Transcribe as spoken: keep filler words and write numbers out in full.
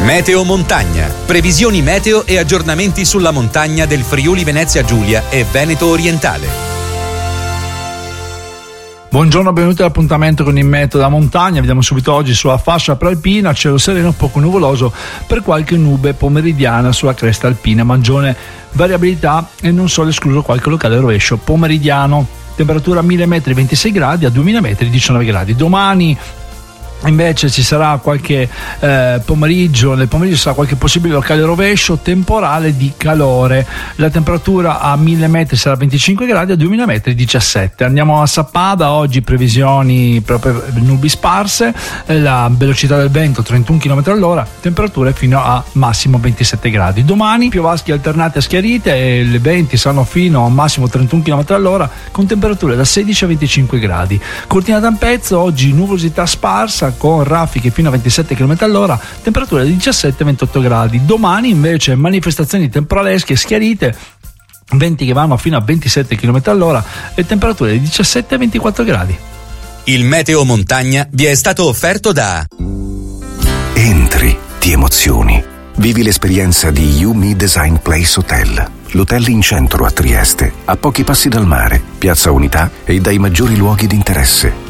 Meteo Montagna. Previsioni meteo e aggiornamenti sulla montagna del Friuli Venezia Giulia e Veneto Orientale. Buongiorno, benvenuti all'appuntamento con il meteo da montagna. Vediamo subito oggi sulla fascia prealpina, cielo sereno poco nuvoloso, per qualche nube pomeridiana sulla cresta alpina, maggiore variabilità e non solo escluso qualche locale rovescio pomeridiano. Temperatura a mille metri ventisei gradi, a duemila metri diciannove gradi. Domani invece ci sarà qualche eh, pomeriggio, nel pomeriggio sarà qualche possibile locale rovescio temporale di calore. La temperatura a mille metri sarà venticinque gradi, a duemila metri diciassette. Andiamo a Sappada, oggi previsioni proprio nubi sparse, eh, la velocità del vento trentuno chilometri all'ora, temperature fino a massimo ventisette gradi. Domani piovaschi alternate a schiarite e le venti saranno fino a massimo trentuno chilometri all'ora con temperature da sedici a venticinque gradi. Cortina d'Ampezzo, oggi nuvolosità sparsa con raffiche fino a ventisette chilometri all'ora, temperature da diciassette a ventotto gradi. Domani invece manifestazioni temporalesche schiarite, venti che vanno fino a ventisette chilometri all'ora e temperature da diciassette a ventiquattro gradi. Il Meteo Montagna vi è stato offerto da Entri, ti emozioni. Vivi l'esperienza di You Me Design Place Hotel, l'hotel in centro a Trieste, a pochi passi dal mare, Piazza Unità e dai maggiori luoghi di interesse.